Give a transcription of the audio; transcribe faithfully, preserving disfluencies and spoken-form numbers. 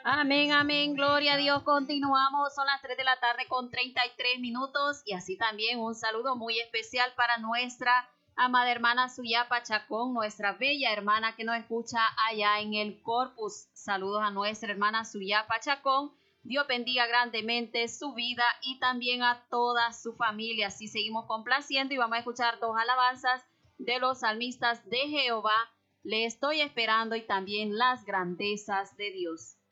Amén, amén, gloria a Dios. Continuamos, son las tres de la tarde con treinta y tres minutos y así también un saludo muy especial para nuestra amada hermana Suyapa Chacón, nuestra bella hermana que nos escucha allá en el Corpus. Saludos a nuestra hermana Suyapa Chacón. Dios bendiga grandemente su vida y también a toda su familia. Así seguimos complaciendo y vamos a escuchar dos alabanzas de los salmistas de Jehová. Le estoy esperando y también las grandezas de Dios.